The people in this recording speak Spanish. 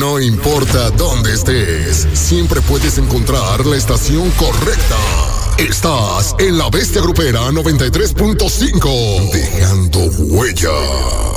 No importa dónde estés, siempre puedes encontrar la estación correcta. Estás en La Bestia Grupera 93.5, dejando huella.